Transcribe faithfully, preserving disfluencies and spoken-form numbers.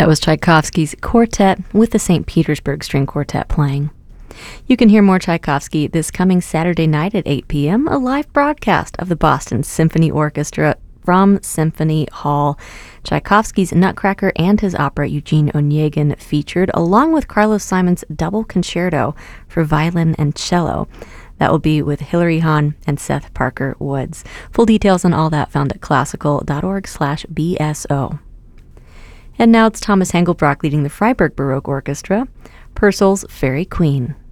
That was Tchaikovsky's Quartet with the Saint Petersburg String Quartet playing. You can hear more Tchaikovsky this coming Saturday night at eight p.m., a live broadcast of the Boston Symphony Orchestra from Symphony Hall. Tchaikovsky's Nutcracker and his opera Eugene Onegin featured, along with Carlos Simon's double concerto for violin and cello. That will be with Hilary Hahn and Seth Parker Woods. Full details on all that found at classical.org slash BSO. And now it's Thomas Engelbrock leading the Freiburg Baroque Orchestra, Purcell's Fairy Queen.